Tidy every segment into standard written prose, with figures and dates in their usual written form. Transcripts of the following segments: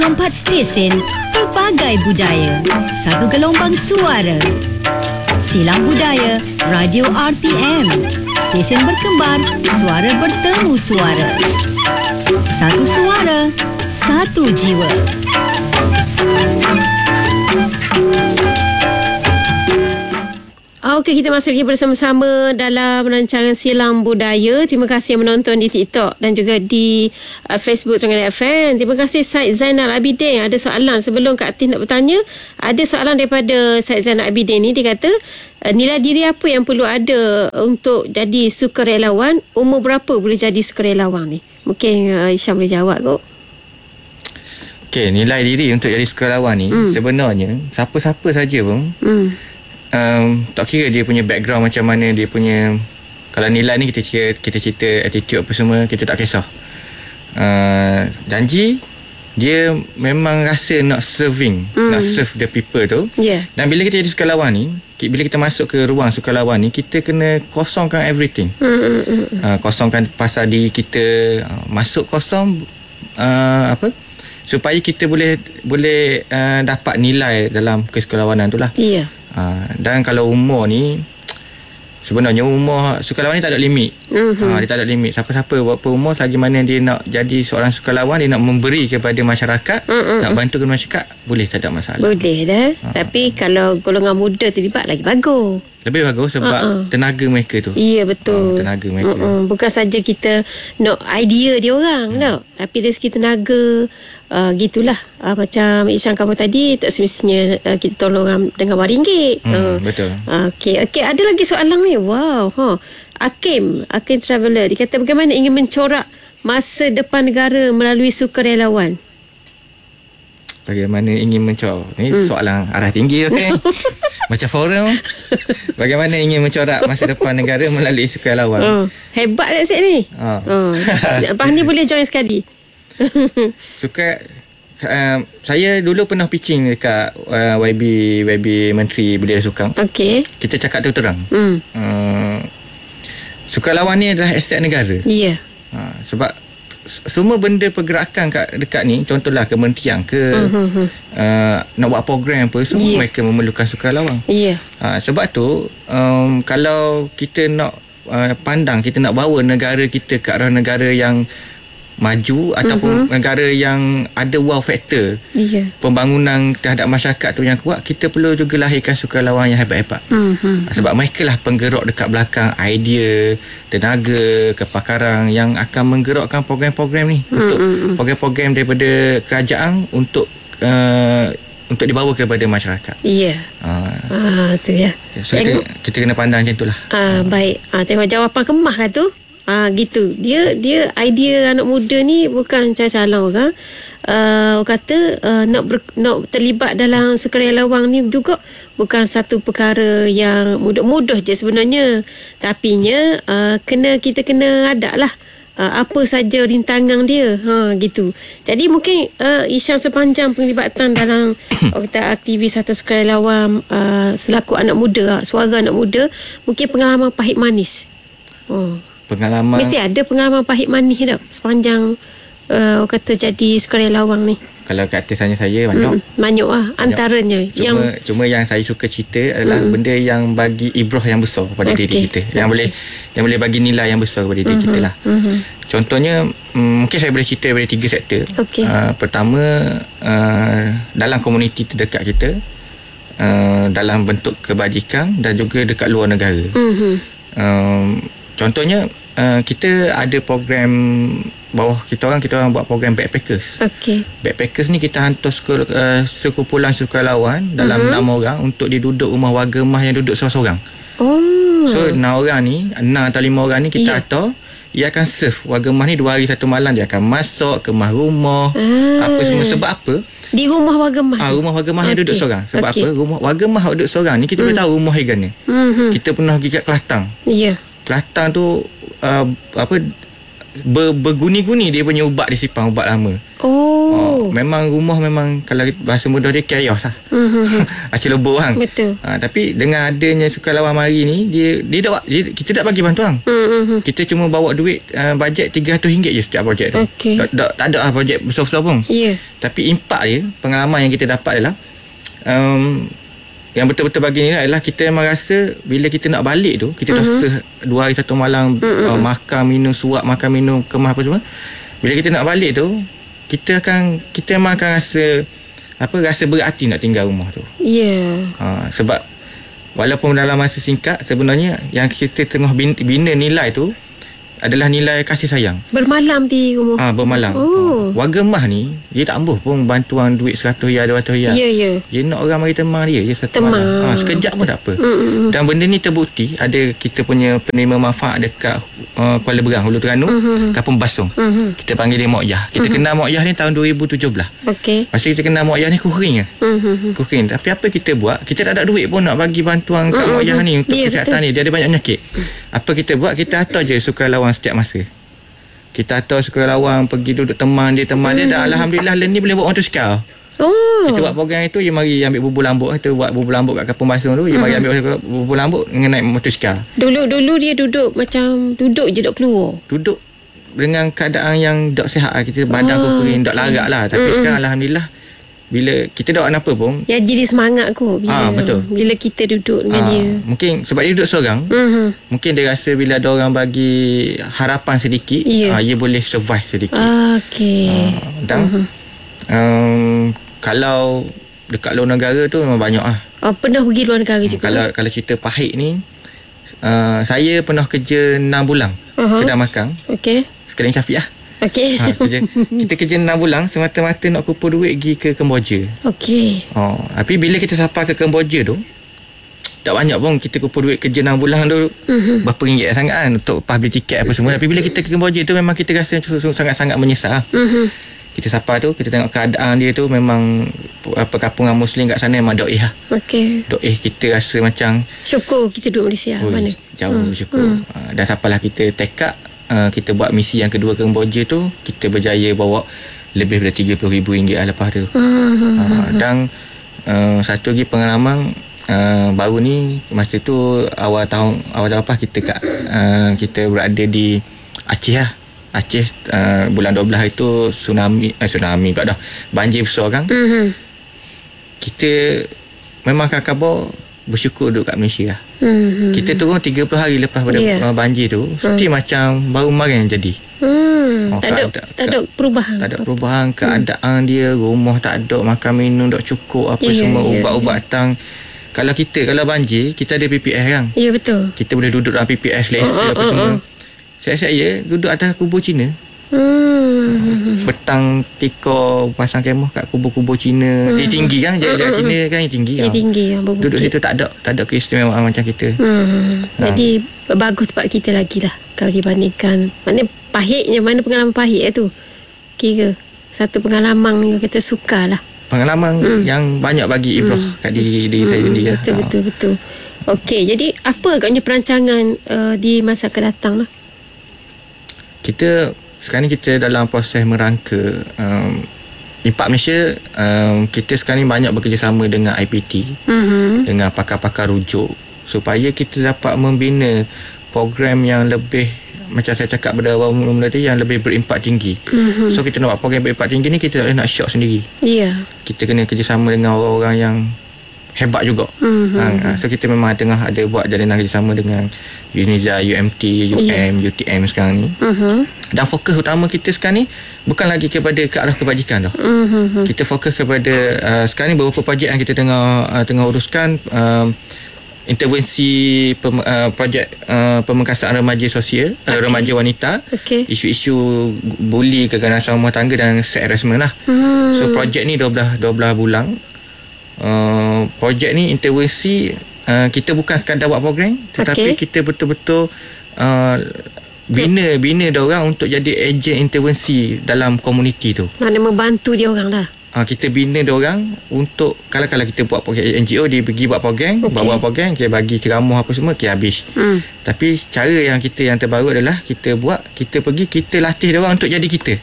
4 stesen, pelbagai budaya, satu gelombang suara. Silang Budaya, Radio RTM. Stesen berkembar, suara bertemu suara. Satu suara, satu jiwa. Okey, kita masih lagi bersama-sama dalam rancangan Silang Budaya. Terima kasih yang menonton di TikTok dan juga di Facebook Terengganu FM. Terima kasih Syed Zainal Abidin. Ada soalan sebelum Kak Atin nak bertanya. Ada soalan daripada Syed Zainal Abidin ni. Dia kata, nilai diri apa yang perlu ada untuk jadi sukarelawan? Umur berapa boleh jadi sukarelawan ni? Mungkin Isyam boleh jawab kot. Okey, nilai diri untuk jadi sukarelawan ni sebenarnya siapa-siapa saja pun tak kira dia punya background macam mana, dia punya, kalau nilai ni kita cerita attitude apa semua, kita tak kisah. Janji dia memang rasa nak serving, nak serve the people tu. Dan bila kita jadi sukarelawan ni, bila kita masuk ke ruang sukarelawan ni, kita kena kosongkan everything. Kosongkan pasal diri kita, masuk kosong supaya kita boleh dapat nilai dalam kesukarelawanan tu lah. Dan kalau umur ni, sebenarnya umur sukarelawan ni tak ada limit. Dia tak ada limit. Siapa-siapa berapa umur, selagi mana dia nak jadi seorang sukarelawan, dia nak memberi kepada masyarakat, nak bantu ke masyarakat, boleh, tak ada masalah. Boleh dah. Tapi kalau golongan muda terlibat lagi bagus. Lebih bagus sebab tenaga mereka tu. Ya, betul. Tenaga mereka. Bukan saja kita nak idea dia orang tau, tapi dari segi tenaga, gitulah. Macam Isyam kamu tadi, tak semestinya kita tolong orang dengan RM1. Betul. Okey, ada lagi soalan ni. Wow. Hakim Traveller, dia kata, bagaimana ingin mencorak masa depan negara melalui sukarelawan? Bagaimana ingin mencorak? Ni soalan arah tinggi, okey. Macam forum. Bagaimana ingin mencorak masa depan negara melalui sukarelawan? Hebat tak Syed ni? Lepas ni boleh join sekali. Saya dulu pernah pitching dekat YB Menteri Belia Sukan. Okey. Kita cakap terang. Sukarelawan ni adalah aset negara. Ya. Sebab semua benda pergerakan dekat ni, contohlah kementerian ke, nak buat program apa, semua mereka memerlukan sukarelawan. Sebab tu kalau kita nak pandang, kita nak bawa negara kita ke arah negara yang maju ataupun negara yang ada wow factor, pembangunan terhadap masyarakat tu yang kuat, kita perlu juga lahirkan sukarelawan yang hebat-hebat. Sebab mereka lah penggerak dekat belakang idea, tenaga, kepakaran yang akan menggerakkan program-program ni, untuk program-program daripada kerajaan untuk dibawa kepada masyarakat. Tu ya. So kita kena pandang macam itulah. Baik. Tengok jawapan kemah lah tu. Gitu. Dia idea anak muda ni bukan calang orang. Orang kata nak terlibat dalam sukarelawan ni juga bukan satu perkara yang mudah-mudah je sebenarnya. Tapinya kita kena ada lah apa saja rintangan dia. Gitu. Jadi mungkin Isyam sepanjang penglibatan dalam kata aktivis atau sukarelawan selaku anak muda, suara anak muda, mungkin pengalaman pahit manis. Pengalaman, mesti ada pengalaman pahit manis tak sepanjang kata jadi sukarelawan ni? Kalau kata tanya saya, banyak lah antaranya. Cuma yang saya suka cerita adalah benda yang bagi ibrah yang besar pada diri kita, yang boleh bagi nilai yang besar kepada diri kita lah. Contohnya, mungkin saya boleh cerita daripada 3 sektor. Pertama, dalam komuniti terdekat kita, dalam bentuk kebajikan, dan juga dekat luar negara. Contohnya, kita ada program bawah kita orang buat program backpackers. Backpackers ni kita hantar sekumpulan sukarelawan dalam 6 orang untuk dia duduk rumah warga mah yang duduk seorang-seorang. So 6 orang ni, 6 atau 5 orang ni kita hantar. Dia akan serve warga mah ni 2 hari 1 malam. Dia akan masak, kemas rumah, apa semua. Sebab apa? Di rumah warga mah. Rumah warga mah yang duduk seorang. Sebab apa? Rumah warga mah duduk seorang ni, kita boleh tahu rumah dia mana. Kita pernah pergi kat Kelantan. Kelantan tu berguni-guni dia punya ubat disipang, ubat lama. Memang rumah memang kalau bahasa mudah dia chaos lah. Acil lebur kan. Betul. Tapi dengan adanya sukarelawan mari ni, kita tak bagi bantuan. Kita cuma bawa duit, bajet RM300 je setiap projek tu. Tak ada lah projek besar-besar pun. Tapi impak dia, pengalaman yang kita dapat adalah yang betul-betul bagi ni adalah kita memang rasa bila kita nak balik tu, kita dah 2 hari 1 malam makan minum suap, makan minum kemah apa semua. Bila kita nak balik tu, kita memang akan rasa berat hati nak tinggal rumah tu. Sebab walaupun dalam masa singkat, sebenarnya yang kita tengah bina nilai tu adalah nilai kasih sayang. Bermalam di rumah. Bermalam. Warga Mah ni, dia tak ambuh pun bantuan duit RM100, RM200. Dia nak orang mari temang dia je satu malam. Sekejap pun tak apa. Dan benda ni terbukti. Ada kita punya penerima manfaat dekat Kuala Berang, Hulu Terengganu, Kampung Basung. Kita panggil dia Mok Yah. Kita kenal Mok Yah ni tahun 2017. Masa kita kenal Mok Yah ni kuring. Kuring. Tapi apa kita buat? Kita tak ada duit pun nak bagi bantuan kat Mok Yah ni untuk kesihatan ni. Dia ada banyak penyakit. Apa kita buat? Kita hantar je sukarelawan setiap masa. Kita hantar sukarelawan pergi duduk teman dia dan alhamdulillah ni boleh buat motosikal. Kita buat program itu, dia mari ambil bubur lambuk. Kita buat bubur lambuk kat Kampung Basung tu, dia mari ambil bubur lambuk dengan naik motosikal. Dulu dia duduk macam duduk je, duduk keluar. Duduk dengan keadaan yang tak sihat. Kita badan kuring, tak larat lah. Tapi sekarang alhamdulillah, bila kita tak buat apa pun, ya, jadi semangat kot betul. Bila kita duduk dengan dia. Mungkin sebab dia duduk seorang, mungkin dia rasa bila ada orang bagi harapan sedikit, dia boleh survive sedikit. Dan kalau dekat luar negara tu memang banyak lah. Pernah pergi luar negara juga? Kalau cerita pahit ni, saya pernah kerja 6 bulan kedai makan. Sekalian Syafiq lah. Kita kerja 6 bulan semata-mata nak kumpul duit pergi ke Kemboja. Tapi bila kita sampai ke Kemboja tu, tak banyak pun kita kumpul duit kerja 6 bulan tu, berapa ringgit sangat kan untuk lepas beli tiket apa semua. Tapi bila kita ke Kemboja tu, memang kita rasa sangat-sangat menyesal. Kita sampai tu, kita tengok keadaan dia tu, memang perkampungan Muslim kat sana memang do'ih lah. Do'ih, kita rasa macam syukur kita duduk Malaysia. Mana jauh syukur. Dan sampailah kita tekad, kita buat misi yang kedua ke Kemboja tu, kita berjaya bawa lebih daripada RM30,000 lah lepas tu. Dan satu lagi pengalaman baru ni, masa tu awal tahun lepas kita berada di Aceh lah. Aceh bulan 12 itu tsunami pula dah, banjir besar kan. Kita memang khabar bersyukur duduk kat Malaysia lah. Kita turun 30 hari lepas pada banjir tu, seperti macam baru kemarin jadi. Tak ada perubahan. Tak ada perubahan. Keadaan dia, rumah tak ada, makan minum tak cukup, apa semua, ubat-ubatan. Kalau banjir, kita ada PPS kan. Ya, betul. Kita boleh duduk dalam PPS, selesa apa semua. Saya duduk atas kubur Cina. Petang tika pasang kemah kat kubur-kubur Cina. Dia tinggi kan, jarak Cina kan tinggi. Dia tinggi kan, duduk situ tak ada keistimewaan macam kita. Jadi bagus tempat kita lagi lah kalau dibandingkan. Mana pahitnya, mana pengalaman pahit tu. Kira satu pengalaman yang kita suka lah. Pengalaman yang banyak bagi ibrah kat diri saya sendiri. Betul. Okey, jadi apa agaknya perancangan di masa akan datang lah? Sekarang ni kita dalam proses merangka Impak Malaysia. Kita sekarang ni banyak bekerjasama dengan IPT, dengan pakar-pakar rujuk, supaya kita dapat membina program yang lebih, macam saya cakap pada awal mula tadi, yang lebih berimpak tinggi. So kita nak buat program berimpak tinggi ni, kita tak boleh nak shock sendiri. Kita kena kerjasama dengan orang-orang yang hebat juga. So kita memang tengah ada buat jalinan kerjasama dengan UNIZA, UMT, UTM sekarang ni. Dan fokus utama kita sekarang ni bukan lagi ke arah kebajikan dah. Kita fokus kepada sekarang ni beberapa projek yang kita tengah uruskan. Intervensi projek pemengkasaan remaja sosial, remaja wanita, isu-isu buli, keganasan rumah tangga dan sex harassment lah. So projek ni 12 bulan. Projek ni intervensi, kita bukan sekadar buat program, tetapi kita betul-betul bina dia orang untuk jadi ejen intervensi dalam komuniti tu. Mana membantu dia orang lah. kita bina dia orang untuk kalau kita buat program NGO, dia pergi buat program, bawa program, kita bagi ceramah apa semua, habis. Tapi cara yang terbaru adalah kita pergi, kita latih dia orang untuk jadi kita.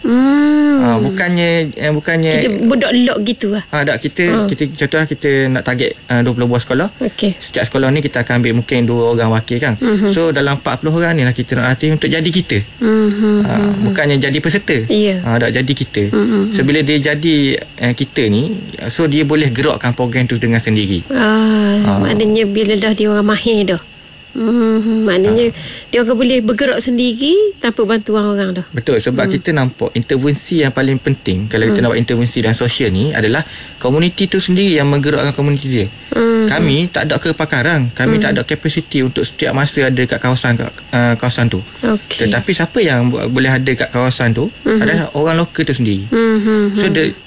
Bukannya kita budak lock gitu lah. Kita contohnya kita nak target 20 buah sekolah. Setiap sekolah ni kita akan ambil mungkin 2 orang wakil kan. So dalam 40 orang ni lah kita nak latih untuk jadi kita. Bukannya jadi peserta. Tak jadi kita. So bila dia jadi kita ni, so dia boleh gerakkan program tu dengan sendiri. Maknanya bila dah dia orang mahir dah, maknanya dia akan boleh bergerak sendiri tanpa bantuan orang dah. Betul, sebab kita nampak intervensi yang paling penting kalau kita nak buat intervensi dalam sosial ni adalah komuniti tu sendiri yang menggerakkan komuniti dia. Kami tak ada kepakaran, kami tak ada kapasiti untuk setiap masa ada kat kawasan tu. Tetapi siapa yang boleh ada kat kawasan tu adalah orang lokal tu sendiri. So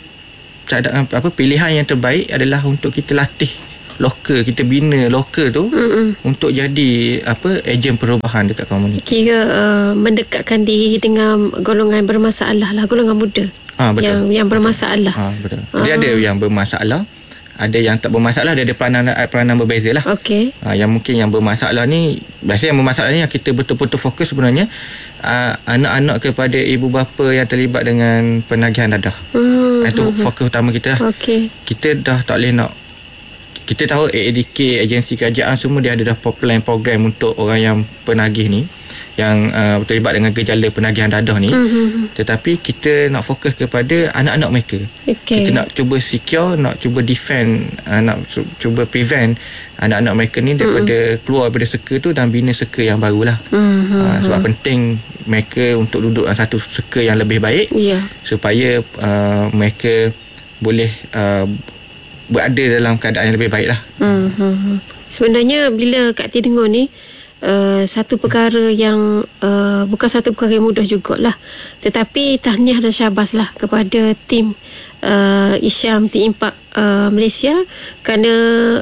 pilihan yang terbaik adalah untuk kita latih lokal, kita bina lokal tu untuk jadi ejen perubahan dekat komuniti. Kira mendekatkan diri dengan golongan bermasalah lah, golongan muda. Yang bermasalah. Betul. Dia ada yang bermasalah, ada yang tak bermasalah, dia ada peranan berbeza lah. Yang mungkin yang bermasalah ni, biasanya yang bermasalah ni yang kita betul-betul fokus sebenarnya anak-anak kepada ibu bapa yang terlibat dengan penagihan dadah. Itu fokus utama kita lah. Kita dah tak boleh nak, kita tahu AADK, agensi kerajaan semua dia ada dah plan program untuk orang yang penagih ni, yang terlibat dengan gejala penagihan dadah ni. Tetapi kita nak fokus kepada anak-anak mereka. Kita nak cuba secure, nak cuba defend, nak cuba prevent anak-anak mereka ni daripada keluar daripada circle tu dan bina circle yang barulah. Sebab penting mereka untuk duduk dalam satu circle yang lebih baik, supaya mereka boleh berada dalam keadaan yang lebih baik lah. Sebenarnya bila Kak Tia dengar ni, satu perkara yang bukan satu perkara yang mudah jugalah, tetapi tahniah dan syabas lah kepada tim Isyam, tim Impak Malaysia, kerana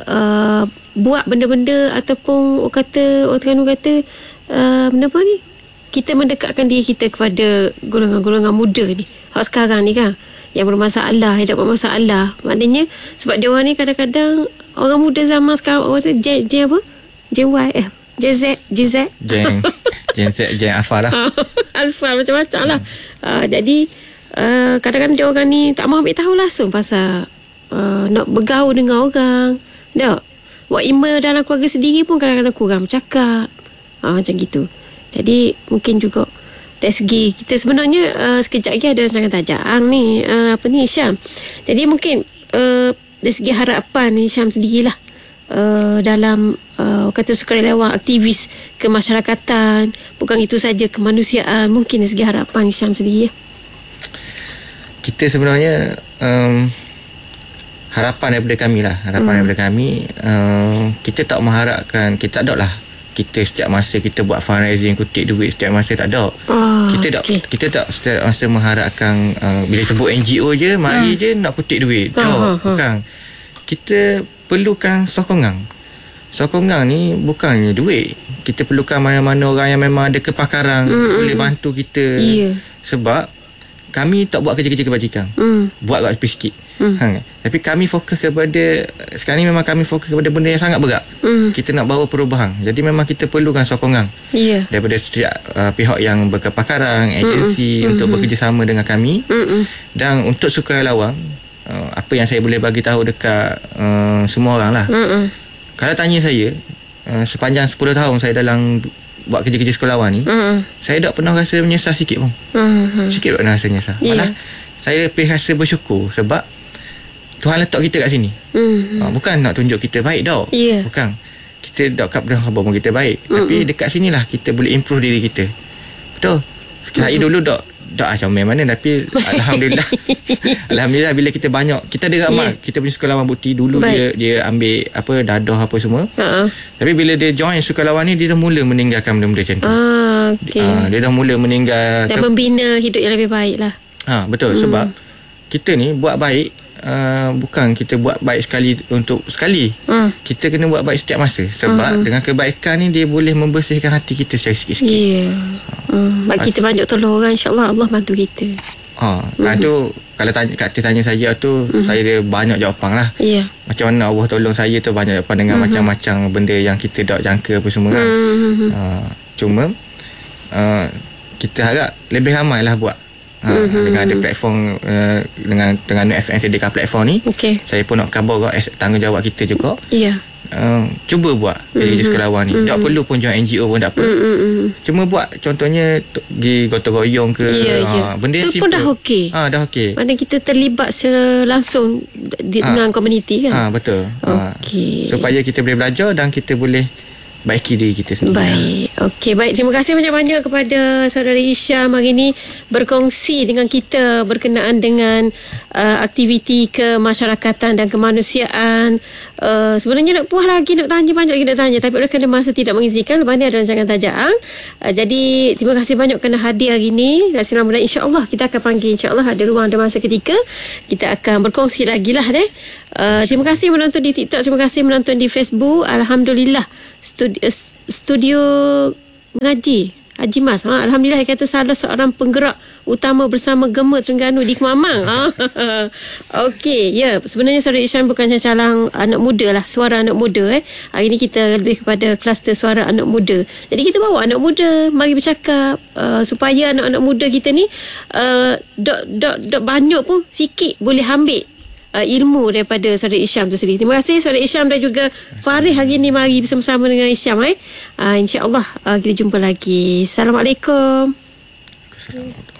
buat benda-benda ataupun orang kata benda apa ni, kita mendekatkan diri kita kepada golongan-golongan muda ni sekarang ni kan, yang bermasalah, yang dapat masalah. Maknanya sebab dia orang ni kadang-kadang orang muda zaman sekarang, orang tu Gen apa? Gen Z, Gen Alpha lah. Alpha macam-macam lah. Jadi kadang-kadang dia orang ni tak mahu ambil tahu langsung pasal nak bergaul dengan orang. Tak? Buat email dalam keluarga sendiri pun kadang-kadang kurang bercakap. Macam gitu. Jadi mungkin juga dari segi kita sebenarnya sekejap lagi ada rancangan tajam ni, Syam. Jadi mungkin dari segi harapan ni Syam sendirilah dalam kata sukarelawan, aktivis kemasyarakatan, bukan itu saja kemanusiaan, mungkin dari segi harapan Syam sendiri. Kita sebenarnya harapan daripada kami lah, daripada kami, kita tak mengharapkan, kita tak ada lah kita setiap masa kita buat fundraising, kutip duit setiap masa, tak ada. Kita tak setiap masa mengharapkan bila sebut NGO je, mari je nak kutip duit. Bukan. Kita perlukan sokongan ni bukannya duit. Kita perlukan mana-mana orang yang memang ada kepakaran, boleh bantu kita. Sebab kami tak buat kerja-kerja kebajikan, buat sikit. Tapi kami fokus kepada, sekarang ni memang kami fokus kepada benda yang sangat berat. Kita nak bawa perubahan. Jadi memang kita perlukan sokongan daripada setiap pihak yang berkepakaran, agensi, untuk bekerjasama dengan kami. Dan untuk sukarelawan, apa yang saya boleh bagi tahu dekat semua orang lah, kalau tanya saya, sepanjang 10 tahun saya dalam buat kerja-kerja sukarelawan ni, saya tak pernah rasa menyesal sikit pun. Sikit tak pernah rasa menyesal. Malah saya lebih rasa bersyukur sebab Tuhan letak kita kat sini. Bukan nak tunjuk kita baik dah. Bukan. Kita tak pernah khabar pun kita baik. Tapi dekat sinilah kita boleh improve diri kita. Betul. Saya dulu tak macam mana, tapi alhamdulillah. Alhamdulillah bila kita banyak, kita ada ramal, kita punya sukarelawan bukti dulu dia ambil dadah apa semua. Tapi bila dia join sukarelawan ni, dia dah mula meninggalkan benda-benda macam tu. Dia dah mula meninggal dan membina hidup yang lebih baik lah. Betul. Sebab kita ni buat baik, bukan kita buat baik sekali. Kita kena buat baik setiap masa. Sebab dengan kebaikan ni dia boleh membersihkan hati kita secara sikit-sikit. Bagi kita banyak tolong orang, insyaAllah Allah bantu kita. Tu kalau Kak Tis tanya saya tu, saya ada banyak jawapan lah. Macam mana Allah tolong saya tu, banyak jawapan dengan macam-macam benda yang kita tak jangka apa semua kan. Cuma kita harap lebih ramai lah buat. Dengan ada platform dengan FM sediakan platform ni, saya pun nak khabar tanggungjawab kita juga. Cuba buat jadi sukarelawan ni. Tak perlu pun join NGO pun tak apa. Cuma buat contohnya pergi gotong royong ke, benda tu simple pun dah okey. Dah okey. Mana kita terlibat secara langsung dengan komuniti kan. Betul. Okey. Supaya kita boleh belajar dan kita boleh baiki diri kita sendiri. Baik. Okey, baik. Terima kasih banyak-banyak kepada saudara Hisham hari ini berkongsi dengan kita berkenaan dengan aktiviti kemasyarakatan dan kemanusiaan. Sebenarnya nak puas lagi, nak tanya banyak lagi nak tanya, tapi oleh kerana masa tidak mengizinkan, lepas ni ada rancangan tajaan. Jadi terima kasih banyak kerana hadir hari ini. Dan selamat, insya-Allah kita akan panggil, insya-Allah ada ruang, ada masa ketika kita akan berkongsi lagi lah deh. Terima kasih menonton di TikTok, terima kasih menonton di Facebook. Alhamdulillah. Studio mengaji Haji Mas. Alhamdulillah, dia kata salah seorang penggerak utama bersama Gema Terengganu di Kemamang. Okey, sebenarnya saudara Hisham bukan calang anak muda lah, suara anak muda. Hari ni kita lebih kepada kluster suara anak muda. Jadi kita bawa anak muda, mari bercakap supaya anak-anak muda kita ni dok banyak pun sikit boleh ambil ilmu daripada saudara Hisham tu sendiri. Terima kasih saudara Hisham dan juga Farid hari ni mari bersama-sama dengan Hisham. InsyaAllah kita jumpa lagi. Assalamualaikum. Assalamualaikum.